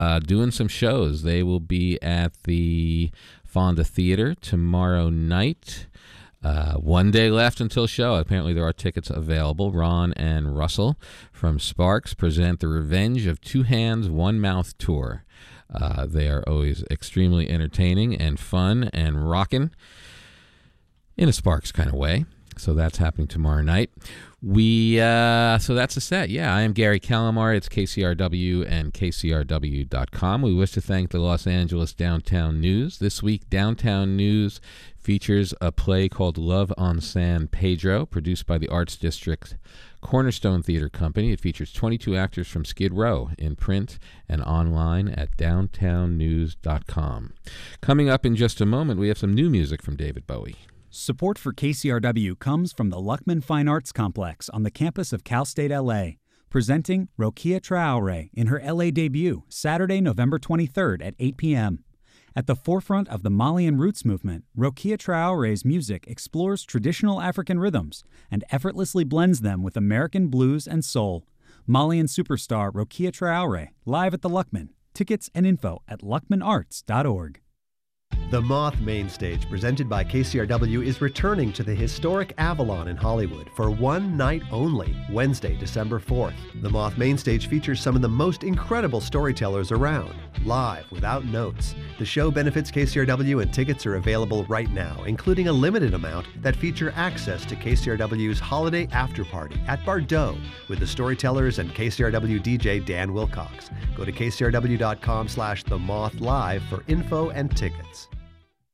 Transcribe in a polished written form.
doing some shows. They will be at the Fonda Theater tomorrow night. One day left until show. Apparently there are tickets available. Ron and Russell from Sparks present the Revenge of Two Hands, One Mouth tour. They are always extremely entertaining and fun and rocking in a Sparks kind of way. So that's happening tomorrow night. So that's the set. Yeah, I am Gary Calamar. It's KCRW and KCRW.com. We wish to thank the Los Angeles Downtown News. This week, Downtown News features a play called Love on San Pedro, produced by the Arts District Cornerstone Theater Company. It features 22 actors from Skid Row in print and online at downtownnews.com. Coming up in just a moment, we have some new music from David Bowie. Support for KCRW comes from the Luckman Fine Arts Complex on the campus of Cal State LA, presenting Rokia Traore in her LA debut, Saturday, November 23rd at 8 p.m. At the forefront of the Malian roots movement, Rokia Traore's music explores traditional African rhythms and effortlessly blends them with American blues and soul. Malian superstar Rokia Traore, live at the Luckman. Tickets and info at luckmanarts.org. The Moth Mainstage, presented by KCRW, is returning to the historic Avalon in Hollywood for one night only, Wednesday, December 4th. The Moth Mainstage features some of the most incredible storytellers around, live without notes. The show benefits KCRW and tickets are available right now, including a limited amount that feature access to KCRW's holiday after party at Bardot with the storytellers and KCRW DJ Dan Wilcox. Go to kcrw.com/themothlive for info and tickets.